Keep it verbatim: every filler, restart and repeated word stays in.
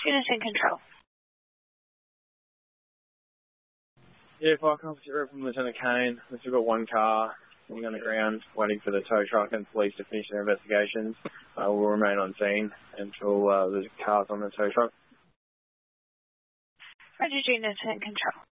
Units in control. Yeah, Fire Company Zero from Lieutenant Kane. We've still got one car sitting on the ground waiting for the tow truck and police to finish their investigations. Uh, we'll remain on scene until uh, the car's on the tow truck. Roger, units in control.